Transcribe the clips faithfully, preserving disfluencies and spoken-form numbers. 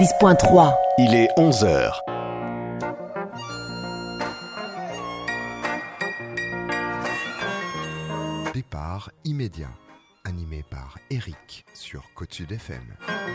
dix point trois. Il est onze heures. Départ immédiat, animé par Eric sur Côte-Sud F M.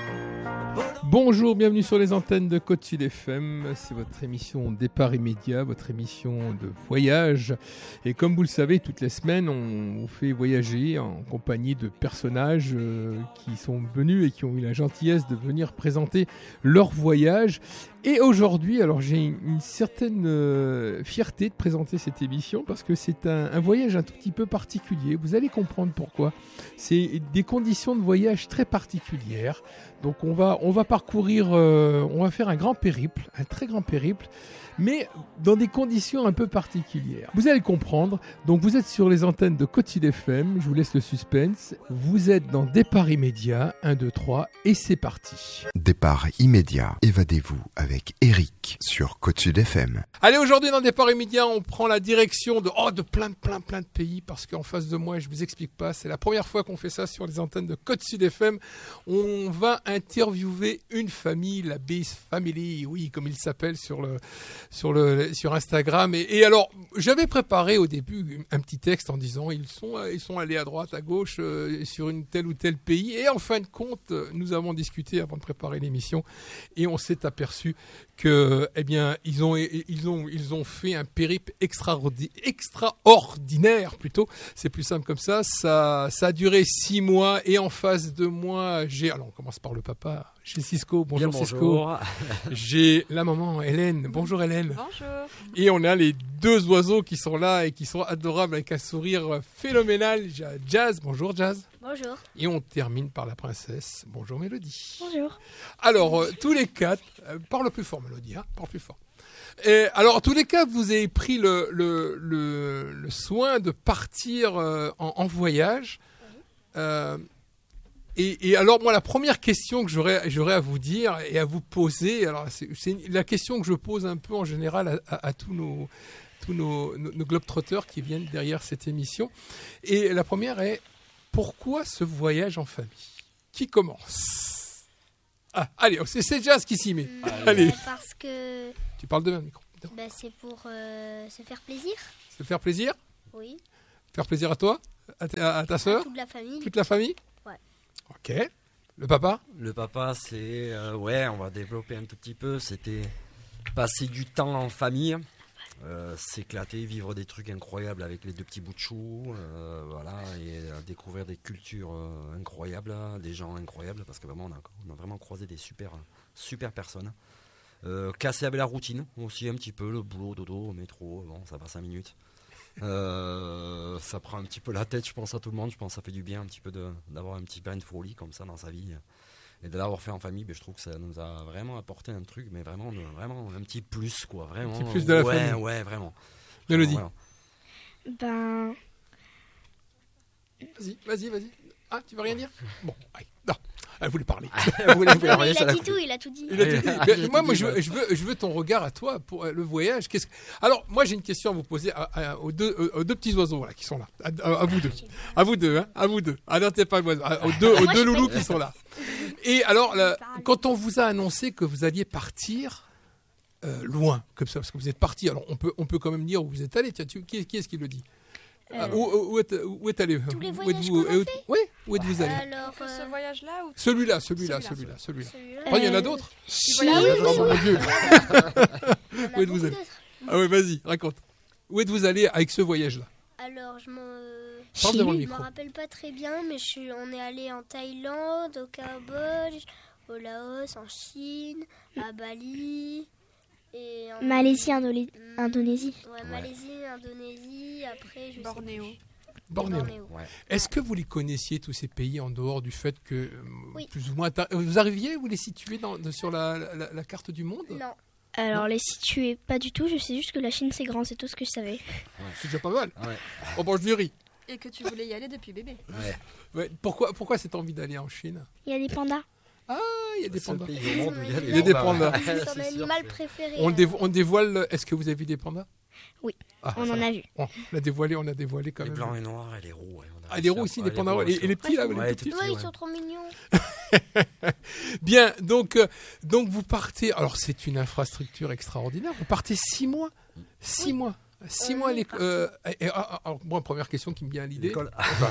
Bonjour, bienvenue sur les antennes de Côte-Sud F M. C'est votre émission Départ immédiat, votre émission de voyage. Et comme vous le savez, toutes les semaines, on vous fait voyager en compagnie de personnages euh, qui sont venus et qui ont eu la gentillesse de venir présenter leur voyage. Et aujourd'hui, alors j'ai une, une certaine euh, fierté de présenter cette émission parce que c'est un, un voyage un tout petit peu particulier. Vous allez comprendre pourquoi. C'est des conditions de voyage très particulières. Donc on va, on va parcourir, euh, on va faire un grand périple, un très grand périple, mais dans des conditions un peu particulières. Vous allez comprendre. Donc vous êtes sur les antennes de Côte-Sud F M, je vous laisse le suspense. Vous êtes dans Départ immédiat, un, deux, trois, et c'est parti. Départ immédiat, évadez-vous avec Eric sur Côte-Sud F M. Allez, aujourd'hui dans Départ immédiat, on prend la direction de, oh, de plein, plein, plein de pays, parce qu'en face de moi, je vous explique pas, c'est la première fois qu'on fait ça sur les antennes de Côte-Sud F M. On va interviewer une famille, la Base Family, oui, comme il s'appelle sur le, sur le, sur Instagram. Et, et alors, j'avais préparé au début un petit texte en disant, ils sont, ils sont allés à droite, à gauche, euh, sur une tel ou tel pays. Et en fin de compte, nous avons discuté avant de préparer l'émission et on s'est aperçu que, eh bien, ils ont, ils ont, ils ont fait un périple extraordi- extraordinaire, plutôt. C'est plus simple comme ça. Ça, ça a duré six mois et en face de moi, j'ai, alors on commence par le papa. J'ai Cisco. Bonjour, Bien, Cisco. bonjour. J'ai la maman Hélène. Bonjour Hélène. Bonjour. Et on a les deux oiseaux qui sont là et qui sont adorables avec un sourire phénoménal. J'ai Jazz. Bonjour Jazz. Bonjour. Et on termine par la princesse. Bonjour Mélodie. Bonjour. Alors, euh, tous les quatre, euh, parle plus fort Mélodie, hein, parle plus fort. Et, alors, tous les quatre, vous avez pris le, le, le, le soin de partir euh, en, en voyage. Euh, et, et alors, moi, la première question que j'aurais, j'aurais à vous dire et à vous poser, alors c'est, c'est la question que je pose un peu en général à, à, à tous nos, tous nos, nos, nos globetrotters qui viennent derrière cette émission. Et la première est, pourquoi ce voyage en famille ? Qui commence ? Ah, allez, c'est, c'est Jazz qui s'y met. Mmh, Allez. euh, parce que Tu parles de même micro. bah, c'est pour euh, se faire plaisir. Se faire plaisir ? Oui. Faire plaisir à toi ? À ta, à ta sœur ? Toute la famille. Toute la famille ? Ouais. Ok. Le papa ? Le papa, c'est... euh, ouais, on va développer un tout petit peu. C'était passer du temps en famille, euh, s'éclater, vivre des trucs incroyables avec les deux petits bouts de chou, euh, voilà, et euh, découvrir des cultures euh, incroyables, des gens incroyables, parce que vraiment, on a, on a vraiment croisé des super, super personnes. Euh, casser avec la routine aussi un petit peu, le boulot, dodo, métro, bon, ça va cinq minutes. Euh, ça prend un petit peu la tête, je pense, à tout le monde. Je pense que ça fait du bien un petit peu de, d'avoir un petit peu de folie comme ça dans sa vie et de l'avoir fait en famille. Ben, je trouve que ça nous a vraiment apporté un truc, mais vraiment, vraiment un petit plus, quoi. Vraiment, un petit plus de la ouais, famille. Ouais, vraiment. Mélodie. Vraiment, Ben. Vas-y, vas-y, vas-y. Ah, tu veux rien dire ? Bon, allez, non. Elle voulait parler. Elle voulait Non, parler, mais il ça a l'a dit coupé. tout, il a tout dit. Il a tout dit. Ah, Mais j'ai moi, tout moi dit, je, veux, ouais. je, veux, je veux ton regard à toi pour euh, le voyage. Qu'est-ce que... Alors, moi, j'ai une question à vous poser à, à, aux, deux, aux deux petits oiseaux là, qui sont là. À, à, à vous deux. À vous deux. Hein, à vous deux. Ah non, t'es pas l'oiseau. Aux deux, aux Moi, deux je loulous paye. qui sont là. Et alors, là, quand on vous a annoncé que vous alliez partir euh, loin, comme ça, parce que vous êtes parti, alors on peut, on peut quand même dire où vous êtes allé. Tiens, tu, qui, qui est-ce qui le dit ? Ah, où, où, où, êtes, où êtes allé ? Tous les Où voyages êtes-vous, qu'on a où- fait Oui, où êtes-vous allé ? Alors. Que euh, ce voyage-là ou Celui-là, celui-là, Celui-là, celui-là, celui-là. celui-là. Après, il y en a Euh, d'autres ? Chine. Voilà, oui, Oh mon Dieu. Il y en a Où êtes-vous beaucoup allé ? d'autres. Ah oui, vas-y, raconte. Où êtes-vous allé avec ce voyage-là ? Alors, je m'en. euh, Parle devant le Je me micro. rappelle pas très bien, mais je suis... on est allé en Thaïlande, au Cambodge, au Laos, en Chine, à Bali. Et en... Malaisie, Indoli- Hmm, Indonésie. Ouais, Malaisie, Indonésie, après je sais Bornéo. plus. Bornéo. Bornéo. Ouais. Est-ce que vous les connaissiez, tous ces pays, en dehors du fait que, euh, Oui. plus ou moins, ta- vous arriviez, vous les situez dans, de- sur la, la- la carte du monde ? Non. Alors, les situer, pas du tout. Je sais juste que la Chine, c'est grand. C'est tout ce que je savais. C'est déjà pas mal. Ouais. On mange du riz. Et que tu voulais y aller depuis bébé. Ouais. Ouais. Pourquoi, pourquoi cette envie d'aller en Chine ? Il y a des pandas. Ah, il y a des C'est le pandas. pays au monde où il y a Il y a des pandas. pandas. C'est C'est son sûr, animal c'est- préféré. On, hein. dévo- on dévoile, est-ce que vous avez vu des pandas ? Ah, On ça en va. a vu. Bon, on a dévoilé, on a dévoilé quand Les même. blancs et noirs et les roux. ouais, on a Ah, les réussi roux à- aussi, ouais, les pandas, roux et, aussi. et les petits là, Ouais, les tout petits. petits, Ouais, ils ouais. sont trop mignons. Bien, donc, euh, donc vous partez. Alors c'est une infrastructure extraordinaire. Vous partez six mois, six Oui. mois, six On mois. est Les, parti. euh, et, et, ah, alors, moi, première question qui me vient à l'idée. L'école.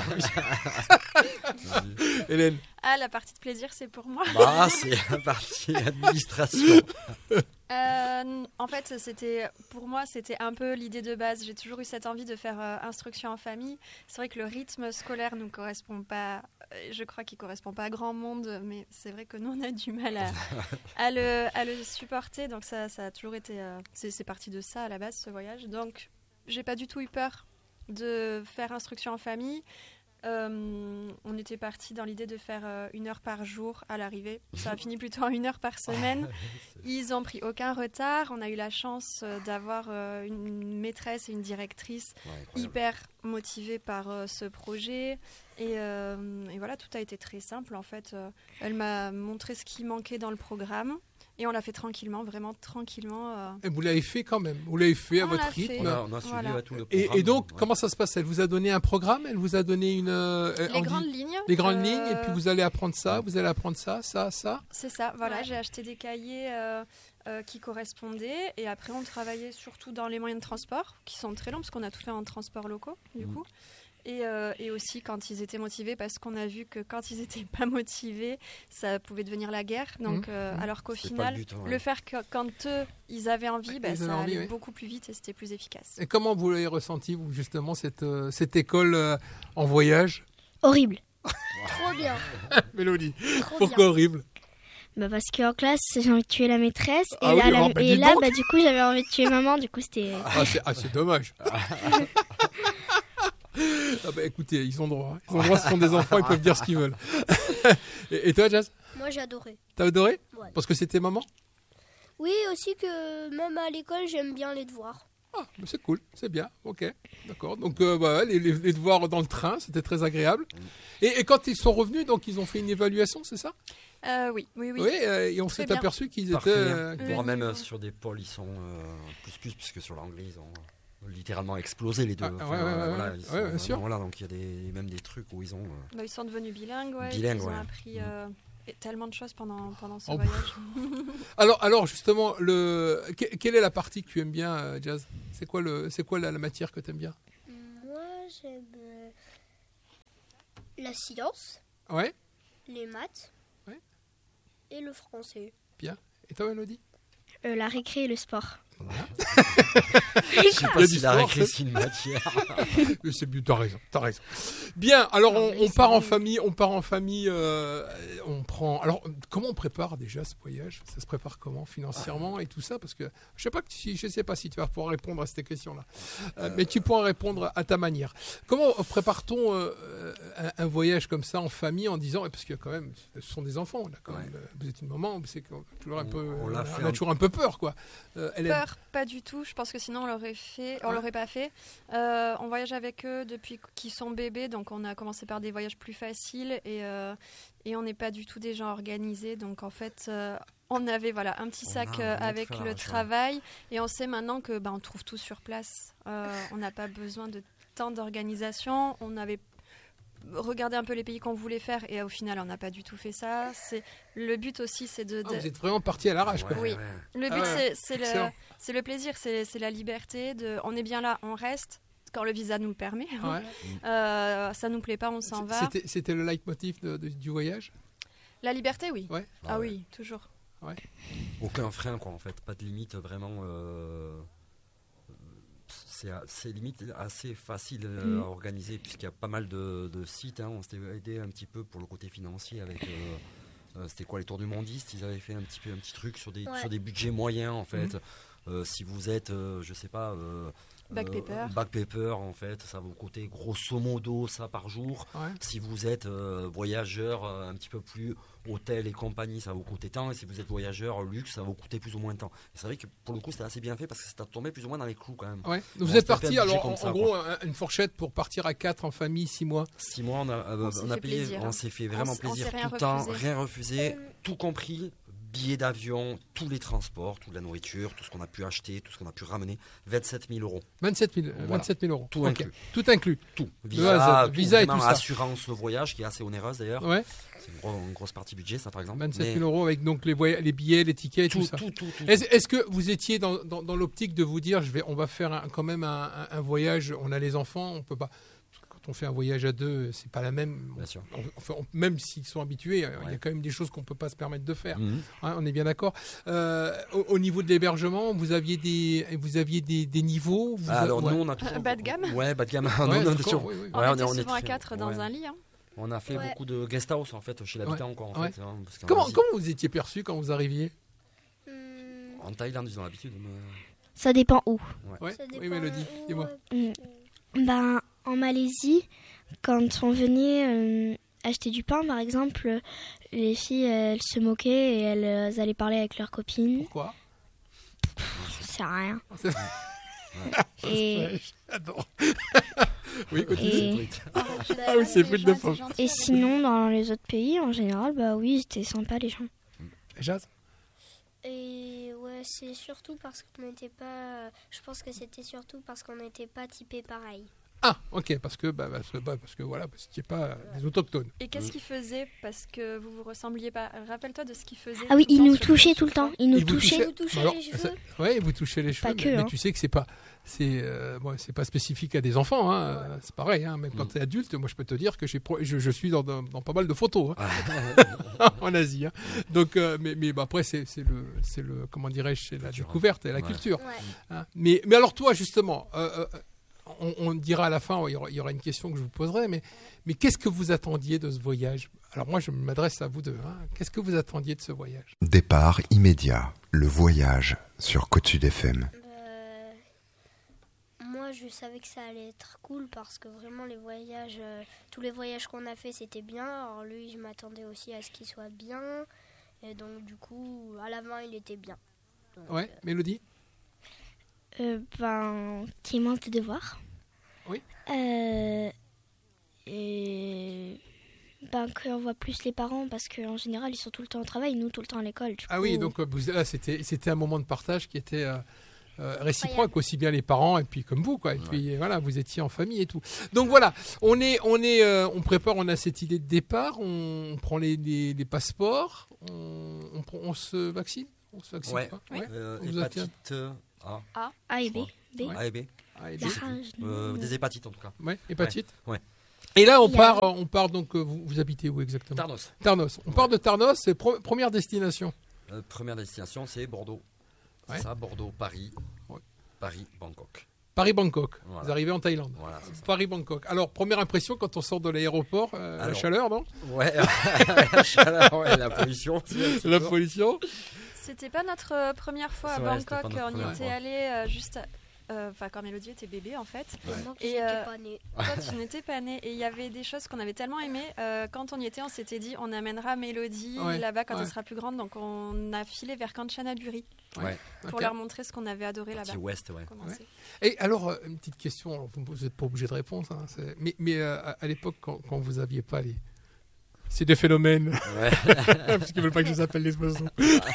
Hélène, Ah, la partie de plaisir, c'est pour moi. Bah, c'est la partie administration. Euh, en fait, c'était pour moi, c'était un peu l'idée de base. J'ai toujours eu cette envie de faire euh, instruction en famille. C'est vrai que le rythme scolaire nous correspond pas. euh, Je crois qu'il correspond pas à grand monde, mais c'est vrai que nous on a du mal à, à le, à le supporter. Donc ça, ça a toujours été. euh, c'est, c'est parti de ça à la base, ce voyage. Donc, j'ai pas du tout eu peur de faire instruction en famille. Euh, on était parti dans l'idée de faire euh, une heure par jour à l'arrivée. Ça a fini plutôt en une heure par semaine. Ils ont pris aucun retard. On a eu la chance euh, d'avoir euh, une maîtresse et une directrice Ouais, incroyable. hyper motivées par euh, ce projet. Et, euh, et voilà, tout a été très simple en fait. Euh, elle m'a montré ce qui manquait dans le programme. Et on l'a fait tranquillement, vraiment tranquillement. euh. et vous l'avez fait quand même. Vous l'avez fait à On votre l'a fait. rythme. On a, on a suivi Voilà. ouais, tout le Et, programme. et donc, ouais. comment ça se passe? Elle vous a donné un programme, elle vous a donné une. euh, Les on dit- grandes lignes. les grandes euh, lignes, et puis vous allez apprendre ça, vous allez apprendre ça, ça, ça. C'est ça, voilà, Ouais. j'ai acheté des cahiers euh, euh, qui correspondaient et après on travaillait surtout dans les moyens de transport qui sont très longs parce qu'on a tout fait en transport locaux du Mhm. coup. Et, euh, et aussi quand ils étaient motivés parce qu'on a vu que quand ils n'étaient pas motivés, ça pouvait devenir la guerre. Donc, Mhm. euh, Mhm. alors qu'au C'est pas final, le but, ouais. le faire que, quand eux, ils avaient envie, Ouais, bah, ils avaient ça envie, allait ouais. beaucoup plus vite et c'était plus efficace. Et comment vous l'avez ressenti, vous, justement, cette, euh, cette école euh, en voyage? Horrible. Trop bien. Mélodie, Trop pourquoi bien. horrible? Bah parce qu'en classe, j'ai envie de tuer la maîtresse. Et Ah là, oui, la- oh, bah, et dis là donc. bah, du coup, j'avais envie de tuer maman. Du coup, c'était. Ah, c'est, ah, c'est dommage. Ah bah écoutez, ils ont droit. Ils ont droit, ce sont des enfants, ils peuvent dire ce qu'ils veulent. et, et toi, Jazz, Moi, j'ai adoré. t'as adoré? Ouais. Parce que c'était maman? Oui, aussi que même à l'école, j'aime bien les devoirs. Ah, mais c'est cool, c'est bien, ok, d'accord. Donc euh, bah, les, les- les devoirs dans le train, c'était très agréable. Et, et quand ils sont revenus, donc ils ont fait une évaluation, c'est ça? Euh, oui, oui, oui. euh, et on Très s'est bien. aperçu qu'ils Parfait. étaient... euh, Oui. Voire même niveau. euh, sur des pôles, ils sont euh, plus plus, puisque sur l'anglais, ils ont euh, littéralement explosé les deux. Ah, Enfin, ouais, ouais, euh, ouais, voilà, ouais. ils sont Ouais, bien vraiment- sûr. Voilà, donc il y a des, même des trucs où ils ont. euh, Bah, ils sont devenus bilingues, ouais, et puis Bilingues, ils ont ouais. appris euh, et tellement de choses pendant, pendant ce Oh, voyage. Alors, alors justement, le... que- quelle est la partie que tu aimes bien, euh, Jazz? C'est quoi, le... c'est quoi la, la matière que tu aimes bien? Moi, j'aime euh, la science, Ouais. les maths Ouais. et le français. Et toi, Mélodie? Euh, la récré et le sport. Je sais Il y pas a si du la sport, récré ça. c'est une matière. Mais c'est bien, t'as raison, t'as raison. Bien, alors Non, on, mais on c'est part en vrai. famille, on part en famille, euh, on prend. Alors comment on prépare déjà ce voyage? Ça se prépare comment financièrement et tout ça? Parce que je sais pas que si, je sais pas si tu vas pouvoir répondre à ces questions-là, Euh, mais tu pourras répondre à ta manière. Comment prépare-t-on euh, un, un voyage comme ça en famille en disant, parce que quand même, ce sont des enfants, on a quand Ouais. même, euh, vous êtes une maman, c'est toujours un On- peu, on l'a on fait a un- toujours un peu peur, quoi. Euh, Hélène. Peur, pas du tout. Je pense que sinon on l'aurait fait, on Ouais. l'aurait pas fait. Euh, on voyage avec eux depuis qu'ils sont bébés, donc on a commencé par des voyages plus faciles et euh, et on n'est pas du tout des gens organisés. Donc en fait, euh, on avait voilà un petit On sac a euh, un autre avec fer à le lâcher. travail et on sait maintenant que bah, on trouve tout sur place. Euh, on n'a pas besoin de tant d'organisation. On avait regardé un peu les pays qu'on voulait faire et au final on n'a pas du tout fait ça. C'est le but aussi, c'est de, Ah, de- vous êtes vraiment parti à l'arrache, quoi. Oui. le Ah but, ouais. c'est- c'est le, Excellent. c'est le plaisir, c'est c'est la liberté. De, on est bien là, on reste quand le visa nous le permet. Ouais. Euh, ça nous plaît pas, on s'en va. C'était, c'était le leitmotiv de- de- du voyage. La liberté, oui. Ouais. Ah oui, toujours. Aucun frein, quoi, en fait. Pas de limite, vraiment. euh, C'est, c'est limite assez facile euh, Mm. à organiser, puisqu'il y a pas mal de, de sites. Hein. On s'était aidé un petit peu pour le côté financier avec. euh, euh, c'était quoi, les Tours du Mondiste? Ils avaient fait un petit, peu, un petit truc sur des, Ouais. sur des budgets moyens, en fait. Euh, si vous êtes, euh, je sais pas. Euh, Backpacker. euh, backpacker, en fait, ça va vous coûter grosso modo ça par jour. Ouais. Si vous êtes euh, voyageur euh, un petit peu plus hôtel et compagnie, ça va vous coûter tant. Et si vous êtes voyageur luxe, ça va vous coûter plus ou moins tant. Et c'est vrai que pour le coup, c'était assez bien fait parce que ça tombé plus ou moins dans les clous quand même. Ouais. On Vous s'est êtes fait un parti budget alors comme en, ça, en gros un- une fourchette pour partir à quatre en famille six mois. Six mois, on a, euh, On s'est on a fait payé, plaisir, on hein. s'est fait On vraiment s- on plaisir s'est rien tout le temps, refusé. rien refusé, Euh, tout compris, billets d'avion, tous les transports, toute la nourriture, tout ce qu'on a pu acheter, tout ce qu'on a pu ramener, vingt-sept mille euros. vingt-sept mille, Voilà. vingt-sept mille euros. Tout Ok. inclus. Tout inclus. Tout. Le Visa, hasard, tout, visa et vraiment, tout ça. assurance voyage qui est assez onéreuse d'ailleurs. Ouais. C'est une, gros- une grosse partie budget ça par exemple. vingt-sept Mais mille euros avec donc les, voy- les billets, les tickets et tout, tout, ça. tout, tout, tout. Est-ce, est-ce que vous étiez dans, dans, dans l'optique de vous dire, je vais, on va faire un- quand même un, un- un voyage, on a les enfants, on peut pas. Quand on fait un voyage à deux, c'est pas la même. Bien sûr. On- on fait- on- même s'ils sont habitués, euh, il y a Ouais. quand même des choses qu'on peut pas se permettre de faire. Mhm. Hein, on est bien d'accord. Euh, au, au niveau de l'hébergement, vous aviez des, vous aviez des, des niveaux. Vous Ah, alors ouais. nous on a toujours Bas de gamme. Ouais, bas de gamme. Ouais, Non, non, d'accord, sur- oui, oui. On Ouais, était on est souvent à très- quatre dans ouais. un lit. Hein. On a fait Ouais. beaucoup de guest house en fait chez l'habitant quoi, en Ouais. fait, hein, parce qu'en Comment, Asie- comment vous étiez perçu quand vous arriviez? Hmm, En Thaïlande ils ont l'habitude mais Ça dépend où. Ouais. ça Oui, dépend Mélodie, où, dis-moi. euh, Ben, en Malaisie, quand on venait euh, acheter du pain, par exemple, les filles, elles se moquaient et elles, euh, allaient parler avec leurs copines. Pourquoi? Ça sert à rien. C'est- Et, Ouais, j'adore. Oui, continue. et, Ah oui, c'est brut de femme. et sinon, dans les autres pays, en général, bah oui, c'était sympa les gens. Jazz? Et ouais, c'est surtout parce qu'on n'était pas. Je pense que c'était surtout parce qu'on n'était pas typé pareil. Ah, ok, parce que, bah, parce que, bah, parce que voilà, parce qu'il n'y a pas des autochtones. Et qu'est-ce qu'ils faisaient parce que vous vous ressembliez pas? Rappelle-toi de ce qu'ils faisaient. Ah oui, tout le ils temps nous sur le- touchaient sur tout le temps. Ils nous Ils vous touchaient. touchaient Vous touchez Alors, les cheveux ça- ouais, vous touchez les cheveux, Pas mais, que, mais hein. tu sais que c'est pas, c'est, euh, bon, c'est pas spécifique à des enfants, hein, euh, c'est pareil, hein, même quand Mm. tu es adulte, moi je peux te dire que j'ai pro- je, je suis dans, dans, dans pas mal de photos hein, Ah, en Asie. Hein. Donc, euh, mais, mais bah, après c'est, c'est le, c'est le, comment dirais-je, c'est la Culture, hein. découverte et la Ouais. culture. Ouais. Hein. Mais, mais alors toi justement, euh, euh, on, on dira à la fin, il y, aura, il y aura une question que je vous poserai, mais, mais qu'est-ce que vous attendiez de ce voyage? Alors moi je m'adresse à vous deux. Hein. Qu'est-ce que vous attendiez de ce voyage? Départ immédiat. Le voyage sur Côte Sud F M. Euh, moi, je savais que ça allait être cool parce que vraiment, les voyages, euh, tous les voyages qu'on a fait, c'était bien. Alors lui, je m'attendais aussi à ce qu'il soit bien. Et donc, du coup, à la fin, il était bien. Donc, Ouais, Mélodie? Euh, ben, qui mange des devoirs. Oui. Euh, et ben, qu'on voit plus les parents parce qu'en général, ils sont tout le temps au travail, nous tout le temps à l'école. Du Ah coup, oui, donc euh, vous- là, c'était, c'était un moment de partage qui était euh, euh, réciproque, Incroyable. aussi bien les parents et puis comme vous, quoi. Et puis euh, voilà, vous étiez en famille et tout. Donc voilà, on est, on est, euh, on prépare, on a cette idée de départ, on, on prend les, les, les passeports, on, on, prend- on se vaccine, on se vaccine Ouais. pas Oui. euh, Vous êtes- hépatite euh, A, A et B. B. Ouais. A et B. Ah, et La bien. rage. Euh, des hépatites en tout cas. Ouais, hépatite. Ouais. Et là, on Il y a- part, euh, on part donc. euh, Vous, vous habitez où exactement? Tarnos. Tarnos. On part de Tarnos, c'est pro- première destination. Euh, première destination c'est Bordeaux. C'est Ouais. ça, Bordeaux, Paris. Ouais. Paris, Bangkok. Paris-Bangkok. Voilà. Vous arrivez en Thaïlande. Voilà, c'est ça. Paris-Bangkok. Alors, première impression quand on sort de l'aéroport, euh, la Alors. chaleur, non? Ouais, la chaleur, ouais, la pollution. aussi, un petit La peu. pollution. C'était pas notre euh, première fois à C'est vrai, c'était pas Bangkok. notre On y première était fois. allé euh, juste. à- euh, Enfin, quand Mélodie était bébé en fait. Et moi, qui Et, n'étais euh, pas née. Toi, tu n'étais pas né. Et il y avait des choses qu'on avait tellement aimées. Euh, quand on y était, on s'était dit on amènera Mélodie Ouais, là-bas quand ouais. elle sera plus grande. Donc on a filé vers Kanchanaburi Ouais. pour Ok. leur montrer ce qu'on avait adoré là-bas. Partie ouest, ouais. Commencer. Et alors, euh, une petite question, alors, vous n'êtes pas obligé de répondre, hein, c'est- mais, mais euh, à à l'époque, quand, quand vous n'aviez pas les. C'est des phénomènes, Ouais. parce qu'ils ne veulent pas que je les appelle les oiseaux.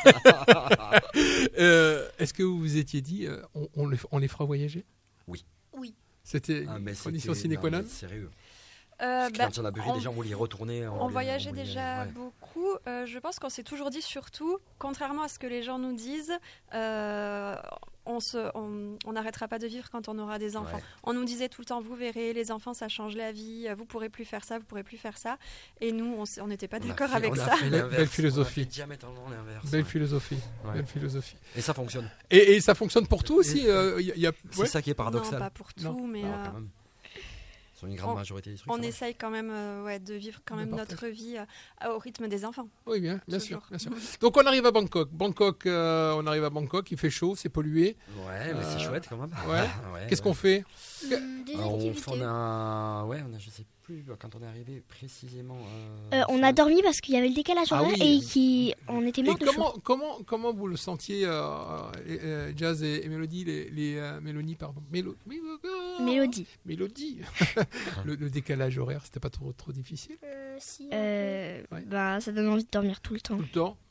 Euh, Est-ce que vous vous étiez dit, euh, on, on les, on les fera voyager? Oui. Oui. C'était Ah, mais une condition c'était- sine non, qua non? mais Sérieux. Euh, Parce que bah, quand on a bu, on- déjà, on voulait y retourner. On voulait- voyageait on voulait- déjà ouais. beaucoup. Euh, je pense qu'on s'est toujours dit, surtout, contrairement à ce que les gens nous disent, euh, on se, on on n'arrêtera pas de vivre quand on aura des enfants. Ouais. On nous disait tout le temps, vous verrez, les enfants, ça change la vie. Vous pourrez plus faire ça, vous pourrez plus faire ça. Et nous, on s- on n'était pas On a d'accord fait- avec on a ça. fait Belle- l'inverse. belle philosophie. On a fait diamétralement l'inverse. Belle ouais. philosophie. Ouais. Belle philosophie. Et ça fonctionne. Et, et ça fonctionne pour tout aussi. euh, Il y a- il y a- C'est ouais. ça qui est Non, paradoxal. pas pour tout, Non. mais Alors, euh, quand même. Sur une grande on- majorité des trucs. on ça marche. essaye quand même euh, ouais, de vivre quand De même partager. notre vie euh, au rythme des enfants. Oui, bien, bien sûr, Toujours. bien sûr. Donc on arrive à Bangkok. Bangkok, euh, on arrive à Bangkok. Il fait chaud, c'est pollué. Ouais, mais Euh, c'est chouette quand même. ouais. Ouais, Qu'est-ce ouais. qu'on fait? Hum, des Alors, on, activités. on a, ouais, on a, je sais plus quand on est arrivé précisément. euh, Euh, on sur- a dormi parce qu'il y avait le décalage Ah horaire oui. et qui, on était Et mort de chaud. comment, comment, comment vous le sentiez, euh, euh, Jazz et, et Mélodie, les, les euh, Mélanie, pardon, Mélo, Mélo- Mélodie. Mélodie. le, le décalage horaire, c'était pas trop, trop difficile Euh, si, un peu. Euh, Ouais. bah, ça donne envie de dormir tout le temps. tout le temps.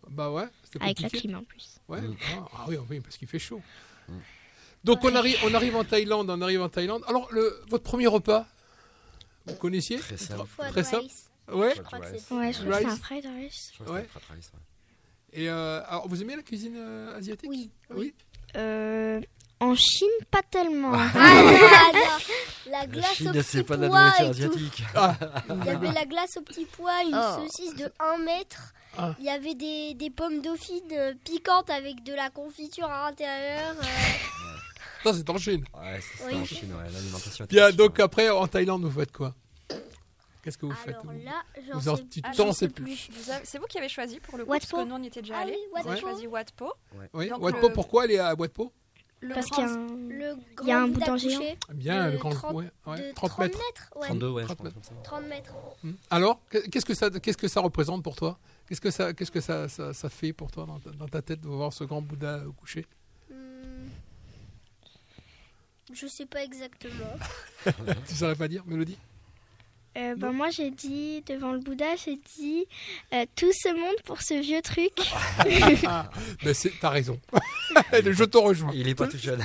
Bah ouais, c'était avec la compliqué. clim en plus. Ouais. Mm. Ah, ah oui, oui, parce qu'il fait chaud. Mm. Donc Ouais. on arrive, on arrive en Thaïlande, on arrive en Thaïlande. Alors le, votre premier repas, vous connaissiez? Très simple. Fried Très simple. rice. Ouais. Je crois que Rice. c'était- Ouais, je crois que c'est Rice. un fried rice. Je crois que Ouais. c'était un fried rice, ouais. Et euh, alors vous aimez la cuisine euh, asiatique? Oui. Oui. Euh, en Chine, pas tellement. Ah, là, là, la La glace Chine, au c'est petit pas de la pois nourriture et tout. asiatique. Ah, Il y avait la glace au petit pois, une Oh. saucisse de un mètre. Ah. Il y avait des, des pommes dauphines euh, piquantes avec de la confiture à l'intérieur. euh. ça c'est en Chine. Ouais, c'était Oui. en Chine, ouais, l'alimentation. était Bien, en Chine, donc ouais. après en Thaïlande vous faites quoi? Qu'est-ce que vous faites? Alors vous là, j'en Vous en sais dites Ah, tant, j'en c'est sais plus. Vous avez- C'est vous qui avez choisi pour le coup, Wat parce Po. que nous on y était déjà Ah allés. oui, Wat On a Po. choisi Wat Po. Oui. Donc, Wat le- Po, pourquoi aller à Wat Po? Le Parce grand- qu'il y a un... Le grand Il y a un Bouddha boudin géant. couché Bien, de le grand, trente- ouais, ouais, de trente mètres. ouais. trente-deux, ouais, je trente crois, comme ça. trente mètres. Hmm. Alors, qu'est-ce que ça, qu'est-ce que ça représente pour toi? Qu'est-ce que ça, qu'est-ce que ça, ça, ça fait pour toi dans ta, dans ta tête de voir ce grand Bouddha au coucher? Hmm. Je sais pas exactement. Tu saurais pas dire, Mélodie? Euh, bah, moi, j'ai dit, devant le Bouddha, j'ai dit euh, tout ce monde pour ce vieux truc. Ah, ben c'est, t'as raison. Je te rejoins. Il est pas tout jeune.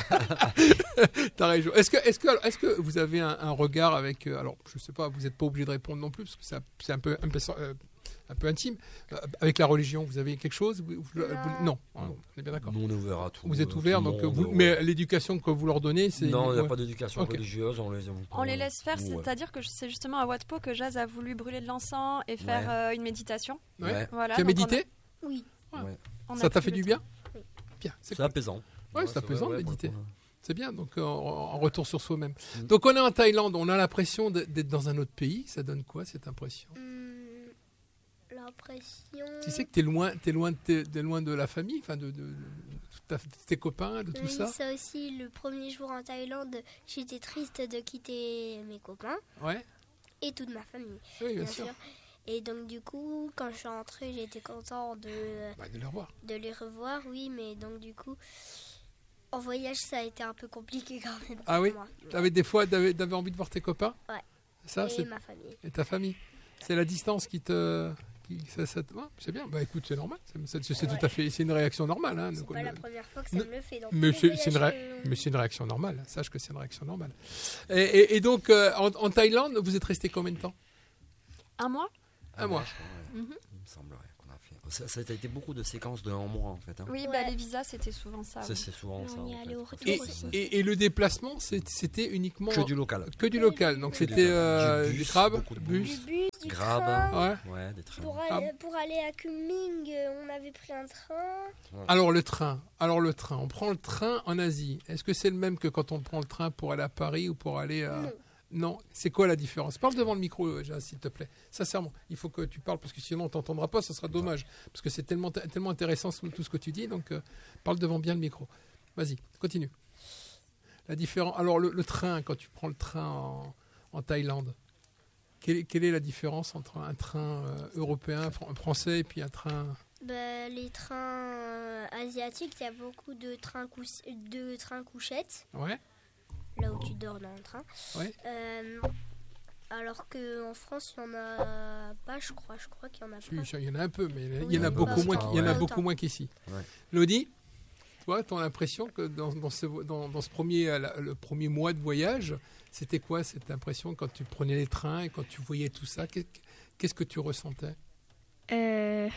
T'as raison. Est-ce que, est-ce que, est-ce que vous avez un, un regard avec, euh, alors, je sais pas, vous n'êtes pas obligé de répondre non plus parce que c'est, un- c'est un peu, un peu, euh, un peu intime. Euh, avec la religion, vous avez quelque chose? Vous- vous- Non. vous- non. Ah, non, on est bien d'accord. Nous, on est ouvert à tout. Vous êtes euh, ouvert, tout le donc euh, monde, vous, ouais. mais l'éducation que vous leur donnez, c'est Non, il n'y a ouais. pas d'éducation Ok. religieuse. On les, On les laisse faire, Ouais. c'est-à-dire que c'est justement à Wat Po que Jazz a voulu brûler de l'encens et faire Ouais. euh, une méditation. Ouais. Ouais. Voilà, Tu as donc médité? Oui. on a- Ouais. on a Ça t'a pris fait le du temps. bien? Bien, c'est C'est apaisant. Ouais, c'est apaisant de vrai, méditer. pour le coup. C'est bien, donc euh, en, en retour sur soi-même. Mm. Donc on est en Thaïlande, on a l'impression de- d'être dans un autre pays. Ça donne quoi cette impression? Hmm. L'impression. Tu sais que t'es loin, t'es loin, de tes- t'es loin de la famille, enfin de, de- de- de ta- de tes copains, de tout Oui, ça. ça aussi, le premier jour en Thaïlande, j'étais triste de quitter mes copains Ouais, et toute ma famille, oui, bien, bien sûr. sûr. Et donc du coup, quand je suis rentrée, j'étais content de, Bah, de les revoir. de les revoir, oui, mais donc du coup, en voyage, ça a été un peu compliqué quand même Ah pour oui moi. T'avais des fois, t'avais, t'avais envie de voir tes copains. Ouais. Ça, Et c'est ma famille. et ta famille. C'est la distance qui te, qui, ça, ça te- ouais, c'est bien. Bah écoute, c'est normal. C'est, c'est- c'est Ouais. tout à fait, c'est une réaction normale. Hein, C'est donc, pas on- la première fois que ça Ne- me le fait. Dans Mais tous les c'est, c'est une, voyages ré- que- mais c'est une réaction normale. Sache que c'est une réaction normale. Et, et- et donc, euh, en, en Thaïlande, vous êtes resté combien de temps? Un mois Un mois. ouais, je crois, ouais. Mhm. Il me semble ouais, qu'on a fait. Ça, ça a été beaucoup de séquences de un mois en fait. hein. Oui, Ouais. bah, les visas, c'était souvent ça. C'est oui. c'est souvent On ça. y en allait fait. au Faut retour Et, faire aussi. ça. et- et le déplacement, c'est- c'était uniquement Que du local. que du local. Donc Que c'était du local. euh, Du des bus, crabes, beaucoup de Du bus. bus, du Grave. train. Ouais. Ouais, des trains. Pour Ah aller, pour aller à Kunming, euh, on avait pris un train. Alors le train, alors le train, on prend le train en Asie. Est-ce que c'est le même que quand on prend le train pour aller à Paris ou pour aller à... Non. Non, c'est quoi la différence? Parle devant le micro, euh, Jazz, s'il te plaît. Sincèrement, il faut que tu parles parce que sinon on t'entendra pas, ça sera dommage. Parce que c'est tellement, tellement intéressant tout ce que tu dis, donc euh, parle devant bien le micro. Vas-y, continue. La différence. Alors le, le train, quand tu prends le train en, en Thaïlande, quelle, est- quelle est la différence entre un train euh, européen, fran- français, et puis un train... Bah, les trains euh, asiatiques, il y a beaucoup de trains, cous- de trains couchettes, Ouais. là où tu dors dans le train. Ouais. Euh, alors qu'en France, il n'y en a pas, je crois. Je crois qu'il y en a Si, pas. si, il y en a un peu, mais il y en a- Oui, il y en a oui, beaucoup pas moins, autant, il y en a ouais. beaucoup Autant. moins qu'ici. Ouais. Lodi, toi, tu as l'impression que dans, dans ce, dans, dans ce premier, euh, la- le premier mois de voyage, c'était quoi cette impression quand tu prenais les trains et quand tu voyais tout ça? Qu'est- Qu'est-ce que tu ressentais? Euh,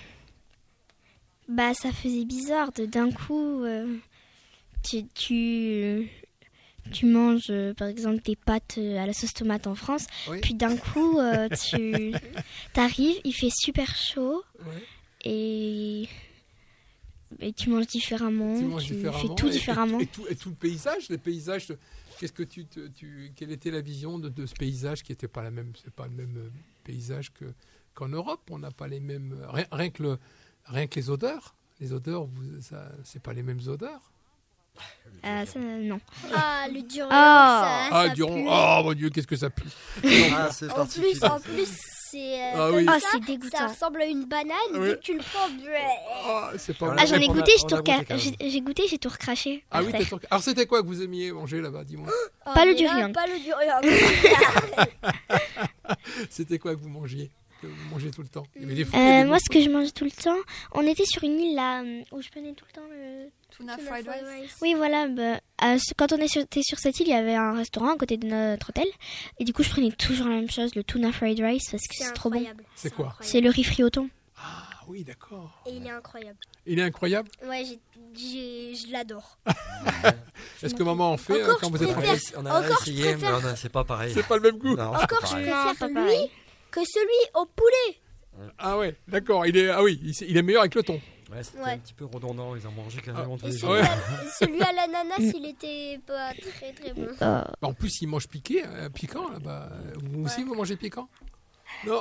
bah, ça faisait bizarre de d'un coup, euh, tu, tu, tu manges euh, par exemple des pâtes euh, à la sauce tomate en France, Oui. puis d'un coup, euh, tu t'arrives, il fait super chaud Ouais. et, et tu manges différemment, Tu manges tu différemment. fais tout et- et- différemment. Et, tout, et tout le paysage, les paysages, qu'est-ce que tu, te- tu, quelle était la vision de, de ce paysage qui n'était pas la même, c'est pas le même euh, paysage que qu'en Europe. On n'a pas les mêmes, rien, rien que le, rien que les odeurs. Les odeurs, vous, ça, c'est pas les mêmes odeurs. Euh, ça, non. Ah, le durian, Ah. ça, Ah, ça du pue. oh mon Dieu, qu'est-ce que ça pue. Ah, c'est En particulier. plus, en plus, c'est euh, Ah comme oui. Ah, ça, c'est ça dégoûtant. ressemble à une banane. Ouais. Dès que tu le prends, bleh. Ah, c'est pas Ah, j'en ai On a- goûté, j'ai on tout a goûté recra- quand même. j'ai j'ai goûté, j'ai tout recraché. Ah par oui, terre. t'as sur- alors c'était quoi que vous aimiez manger là-bas, dis-moi. Ah, Pas le mais là, durian. Pas le durian. C'était quoi que vous mangiez? que vous mangez tout le temps? Il y avait des fruits, Euh, il y avait des moi, ce que fruits. je mangeais tout le temps, on était sur une île là euh, où je prenais tout le temps le. Tuna Tuna fried fried rice. rice. Oui, voilà. Bah, euh, ce- quand on est sur, était sur cette île, il y avait un restaurant à côté de notre hôtel. Et du coup, je prenais toujours la même chose, le tuna fried rice, parce que c'est trop bon. incroyable. C'est quoi? incroyable. C'est le riz frit au thon. Ah oui, d'accord. Et il est incroyable. Il est incroyable. Ouais, j'ai, j'ai, je l'adore. Est-ce que maman en fait Encore, euh, quand je vous êtes préfère- rentrés? On a Encore, essayé, je mais préfère- non, c'est pas pareil. C'est pas le même goût. Non, c'est Encore, pas je pareil. Non, préfère pas pareil. lui que celui au poulet. Ah ouais, d'accord. Il est ah oui, il, il est meilleur avec le thon. Ouais, c'était Ouais. un petit peu redondant, ils en mangeaient carrément tous Et les celui, Ouais. jours. à, celui à l'ananas, il était pas très très bon. Euh, Bah, en plus, il mange piqué, euh, piquant là-bas. Vous aussi, Ouais. vous mangez piquant? Non.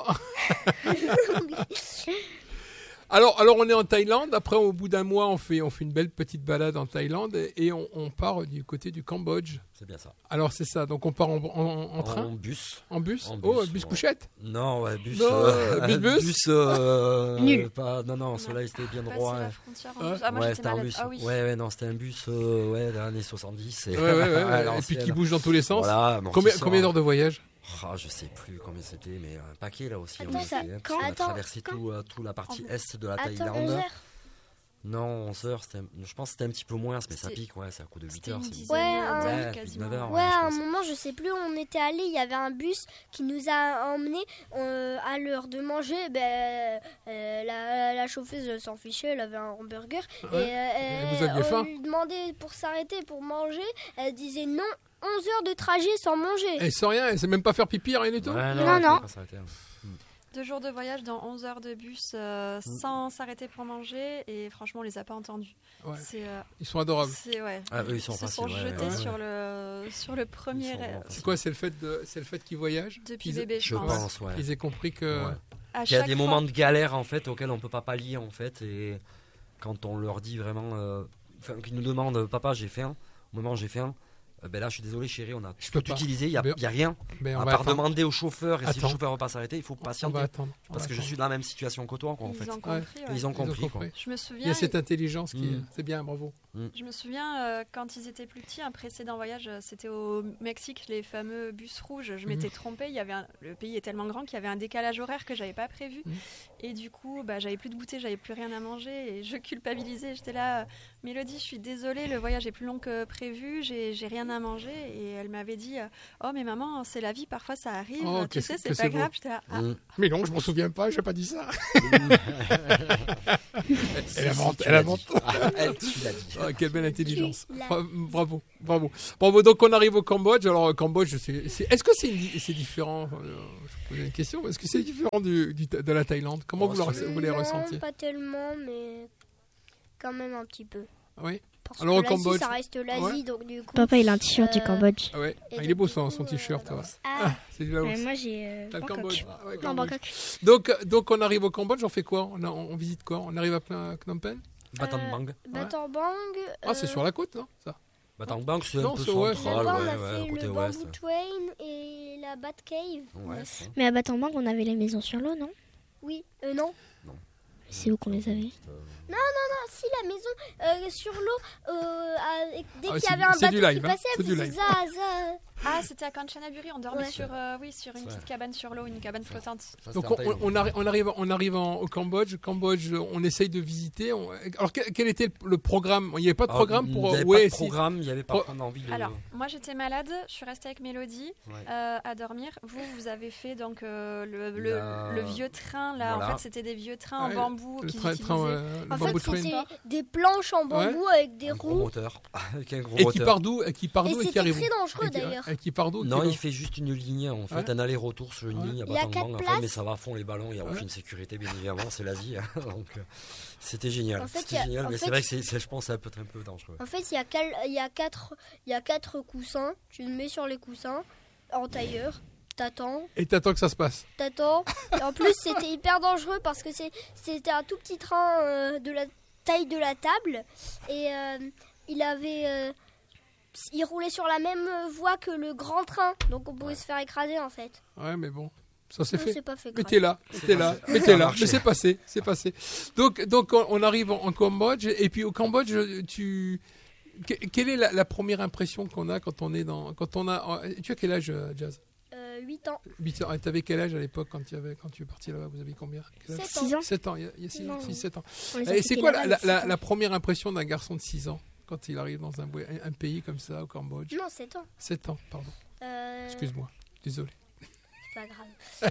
Alors, alors, on est en Thaïlande. Après, au bout d'un mois, on fait, on fait une belle petite balade en Thaïlande et, et on, on part du côté du Cambodge. C'est bien ça. Alors, c'est ça. Donc, on part en, en- en train, En bus. en bus. en Oh, bus, bus ouais. couchette. Non, ouais, bus. Non, euh, bus, bus euh, Nul. Pas, non, non, celui-là, il était bien Passer droit. la hein. frontière en Ah. bus. Ah, moi ouais, j'étais c'était un malade. bus. Ah oui. Ouais, ouais, non, c'était un bus euh, ouais, des années soixante-dix. Et Ouais, ouais, ouais, ouais. à Et puis l'ancienne. qui bouge dans tous les sens. Voilà, Combien, amortisseur. combien d'heures de voyage? Ah, je sais plus combien c'était, mais un paquet là aussi. Attends, on, a ça- fait, hein, quand- on a attends, traversé quand- tout, euh, tout la partie En- est de la Attends, Thaïlande. onze heures. Non, onze heures, c'était, je pense que c'était un petit peu moins, mais ça C'était- pique, ouais, c'est à coup de huit C'était heures. une c'est- dizaine Ouais, d'heures, un- quasiment. neuf heures, Ouais, je à un pense. moment, je sais plus où on était allé, il y avait un bus qui nous a emmenés euh, à l'heure de manger. Ben, euh, la, la chauffeuse elle s'en fichait, elle avait un hamburger. Ouais. Et, euh, Et vous aviez on faim lui demandait pour s'arrêter, pour manger. Elle disait non, onze heures de trajet sans manger. Elle sent rien, elle sait même pas faire pipi, rien du tout. Ouais, Non, elle non. pouvait pas s'arrêter, hein. Deux jours de voyage dans onze heures de bus euh, sans s'arrêter pour manger et franchement on les a pas entendus. Ouais. C'est, euh, Ils sont adorables. c'est ouais. Ah, eux, ils sont se faciles, sont ouais, jetés ouais. sur le sur le premier Ils sont euh, vraiment C'est faciles. quoi? C'est le fait de, c'est le fait qu'ils voyagent. depuis qu'ils- bébé je Je pense. pense, ouais. Qu'ils aient compris que. Ouais. À Il y a chaque des fois- moments de galère en fait auxquels on peut pas pallier en fait et quand on leur dit vraiment, euh, enfin qu'ils nous demandent papa j'ai faim, au moment où j'ai faim, euh, ben là je suis désolé chérie on a Je peux tout pas. utilisé, il y a, Ben, il y a rien Ben, on à va part attendre. demander au chauffeur et si le Attends. chauffeur veut pas s'arrêter il faut On patienter va attendre. On parce va que je attendre. suis dans la même situation que toi quoi en Ils fait. ont Ouais. compris. ouais. Ils ont Ils ont compris quoi. compris. Je me Il y souviens a cette intelligence qui. Mm. C'est bien, bravo. Je me souviens euh, quand ils étaient plus petits, un précédent voyage, euh, c'était au Mexique, les fameux bus rouges. Je m'étais trompée, il y avait un- le pays est tellement grand qu'il y avait un décalage horaire que j'avais pas prévu. Mhm. Et du coup, bah, j'avais plus de goûter, j'avais plus rien à manger et je culpabilisais. J'étais là, euh, Mélodie, je suis désolée, le voyage est plus long que prévu, j'ai j'ai rien à manger. Et elle m'avait dit, euh, oh mais maman, c'est la vie, parfois ça arrive, Oh, tu que sais, c'est- c'est que pas c'est beau. grave. J'étais là, ah, Mm. Mais non, je m'en souviens pas, j'ai pas dit ça. Si, Elle si, invente, tu elle l'as invente. dit. Ah, elle, tu l'as dit. Ah, quelle belle intelligence. Tu l'as Bra- Bravo, bravo. Bravo. Donc on arrive au Cambodge. Alors Cambodge, c'est, c'est- est-ce que c'est, une- c'est différent euh, Je pose une question. Est-ce que c'est différent du, du- de la Thaïlande? Comment Oh, vous, le, c'est- vous les Non, ressentiez? pas tellement, mais quand même un petit peu. Oui. Parce Alors, au que l'Asie, Cambodge- ça reste l'Asie, Ouais. donc du coup... Papa, il a un t-shirt du Euh, Cambodge. Ah ouais. Et Ah, il est beau donc, son, du son coup, t-shirt. euh, ouais. Ah, Ah, c'est du Laos. moi, j'ai euh, T'as le Bangkok. Cambodge. Ah, ouais, Non, Cambodge. Bangkok. Donc, donc on arrive au Cambodge. On fait quoi? On, a- on visite quoi? On arrive à Phnom Phnom Penh? Battambang. Battambang... Ah, c'est euh, sur la côte, non ça? Battambang c'est un Non, peu c'est- ouais, central, Là-bas, ouais, on a ouais, fait côté le ouest. Bamboo Train et la Bat Cave. Ouais, c'est- Mais à Battambang, on avait les maisons sur l'eau, non? Oui, euh, non. C'est où qu'on les avait? Ah si, la maison euh, sur l'eau, euh, avec- dès Ah, qu'il c'est y avait du- un c'est bateau du qui live, hein, passait, c'est elle du faisait live. za, za. ah, c'était à Kanchanaburi, on dormait Ouais. sur, euh, oui, sur une Ouais. petite cabane sur l'eau, une cabane flottante. Ça, Donc c'était en on, Thaïlande. on arri- on arrive, on arrive en- au Cambodge. Cambodge, on essaye de visiter. On- Alors quel, quel était le, le programme? Il n'y avait pas de Ah, programme il pour. n'y avait ouais, pas de si. programme, il n'y avait pas Pro- vraiment envie de... Alors, moi j'étais malade, je suis restée avec Mélodie Ouais. euh, à dormir. Vous, vous avez fait donc euh, le, le, La- le vieux train là. Voilà. En fait, c'était des vieux trains Ouais, en bambou Le qu'ils train, utilisaient. train, euh, le En bamboo fait, train. c'était des planches en bambou avec des un gros roues. moteur. Avec un gros Et qui moteur. part d'où? Et qui part Et d'où et qui c'était arrive très où? dangereux Et qui- d'ailleurs. Et qui part d'où? Non, qui il va- fait juste une ligne en fait, Ouais. un aller-retour sur une Ouais. ligne à Il y a Battambang quatre en fait, places. mais ça va à fond les ballons, il n'y a Ouais. aucune sécurité bien évidemment, c'est la vie. hein. Donc euh, c'était génial. En fait, C'était il y a- génial, en mais fait- c'est vrai que c'est, c'est- je pense que ça peut être un peu dangereux. En fait, il y a cal- il y a quatre, il y a quatre coussins. Tu te mets sur les coussins en tailleur. T'attends, Et t'attends que ça se passe. t'attends. Et en plus, c'était hyper dangereux parce que c'est, c'était un tout petit train euh, de la taille de la table et euh, il avait, euh, il roulait sur la même voie que le grand train, donc on pouvait Ouais. se faire écraser en fait. Ouais, mais bon, ça s'est On fait. s'est pas fait Mais écraser. t'es là, C'est t'es là, passé. mais Ça t'es a là, marché. mais c'est passé, c'est passé. Donc, donc on on arrive en, en Cambodge, et puis au Cambodge, tu, que- quelle est la, la première impression qu'on a quand on est dans, quand on a, tu as quel âge, euh, Jazz? Euh, huit ans. huit ans. Et t'avais quel âge à l'époque quand tu, avais, quand tu es parti là-bas? Vous aviez combien? Quel âge? sept six ans. sept ans, il y a, il y a six ans, Non. six, sept ans. On les a Et c'est quittés quoi là-bas, la, à la, sept ans. la première impression d'un garçon de six ans quand il arrive dans un, un pays comme ça, au Cambodge? Non, sept ans. sept ans, pardon. Euh, Excuse-moi, désolé. C'est pas grave.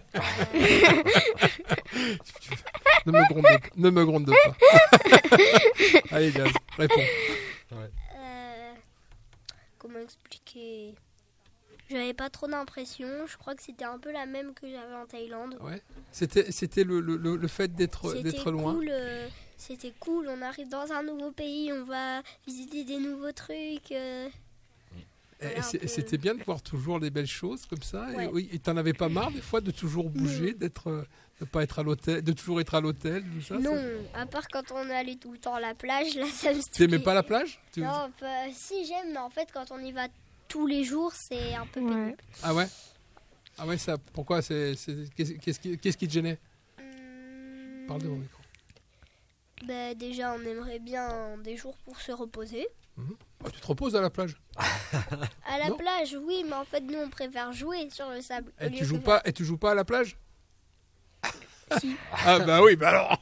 Euh, Ne me gronde, ne me gronde pas. Allez, Jazz, réponds. euh, comment expliquer? J'avais pas trop d'impression. Je crois que c'était un peu la même que j'avais en Thaïlande. Ouais. C'était, c'était le, le, le fait d'être, C'était d'être loin. cool. euh, c'était cool. On arrive dans un nouveau pays. On va visiter des nouveaux trucs. euh. Et Voilà, c'est- un peu. c'était bien de voir toujours des belles choses comme ça. Ouais. Et, oui, et t'en avais pas marre des fois de toujours bouger, d'être, euh, de pas être à l'hôtel, de toujours être à l'hôtel, tout ça. Non, ça- à part quand on allait tout le temps à la plage, là ça me T'aimais saoulait. pas la plage? Tu- Non, pas- si j'aime, mais en fait quand on y va tous les jours, c'est un peu Ouais. pénible. Ah ouais. Ah ouais, ça. Pourquoi c'est, c'est- qu'est-ce, qu'est-ce qui, qu'est-ce qui te gênait? Hum, Parle de mon micro. bah, déjà, on aimerait bien des jours pour se reposer. Ah, tu te reposes à la plage. À la Non. plage, oui, mais en fait, nous, on préfère jouer sur le sable. au Et lieu tu joues que pas, et tu joues pas à la plage? Si. Ah bah oui, bah alors.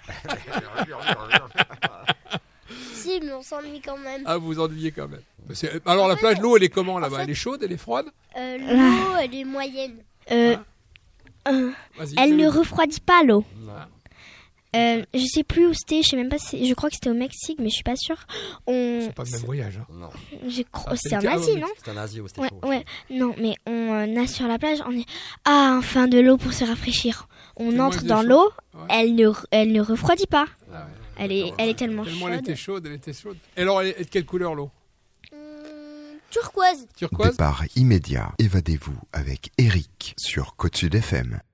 faire- Si, mais on s'ennuie quand même. Ah, vous vous ennuyez quand même. Mais c'est- Alors la plage, l'eau, elle est comment là-bas? fait- Elle est chaude, elle est froide? Euh, L'eau, elle est moyenne. Euh, Ah. euh, Vas-y. elle fais-le. ne refroidit pas l'eau. Non. Euh, je sais plus où c'était, je sais même pas si, je crois que c'était au Mexique, mais je suis pas sûre. On, C'est pas le même voyage. Hein. Non. je crois, Ah, c'est c'est le en cas- Asie, ah, non? C'était en Asie où c'était Ouais, chaud. ouais, non, mais on euh, nage sur la plage, on est ah enfin de l'eau pour se rafraîchir. On Tellement entre elle dans est l'eau, Ouais. elle ne, elle ne refroidit pas. Ah ouais. Elle est, elle est tellement, Tellement elle chaude. était chaude, elle était chaude. Et alors, elle est de quelle couleur l'eau? Hum, turquoise. Turquoise? Départ immédiat. Évadez-vous avec Eric sur Côte Sud F M.